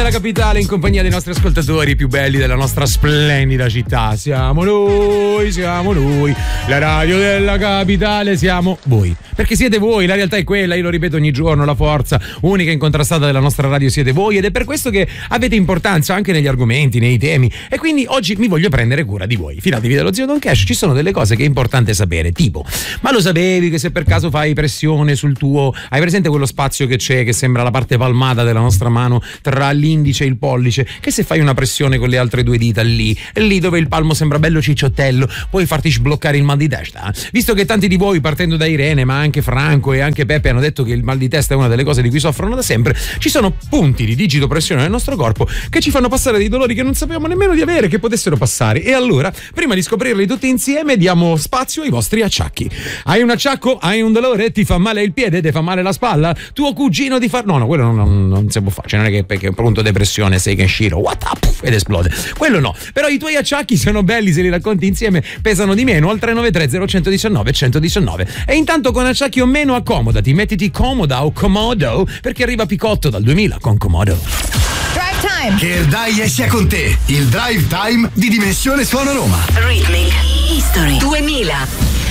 della capitale in compagnia dei nostri ascoltatori più belli della nostra splendida città. Siamo noi, la radio della capitale, siamo voi. Perché siete voi, la realtà è quella, io lo ripeto ogni giorno, la forza unica e incontrastata della nostra radio siete voi, ed è per questo che avete importanza anche negli argomenti, nei temi, e quindi oggi mi voglio prendere cura di voi. Fidatevi dello zio Don Cash, ci sono delle cose che è importante sapere, tipo, ma lo sapevi che se per caso fai pressione sul tuo, hai presente quello spazio che c'è, che sembra la parte palmata della nostra mano tra l'indice e il pollice, che se fai una pressione con le altre due dita lì dove il palmo sembra bello cicciottello, puoi farti sbloccare il mal di testa? Visto che tanti di voi, partendo da Irene, ma anche Franco e anche Peppe, hanno detto che il mal di testa è una delle cose di cui soffrono da sempre, ci sono punti di digitopressione nel nostro corpo che ci fanno passare dei dolori che non sapevamo nemmeno di avere che potessero passare. E allora, prima di scoprirli tutti insieme, diamo spazio ai vostri acciacchi. Hai un acciacco? Hai un dolore? Ti fa male il piede? Ti fa male la spalla? Tuo cugino ti fa... No, quello non si può fare. Cioè, non è che perché è pronto depressione sei Kenshiro, what up, ed esplode. Quello no. Però i tuoi acciacchi sono belli se li racconti insieme, pesano di meno al 393 0119 119. E intanto, con acciacchi o meno, accomodati, mettiti comoda o comodo, perché arriva Picotto dal 2000 con Comodo. Drive Time. Che il Dai sia con te, il Drive Time di Dimensione Suono Roma. Rhythmic History 2000.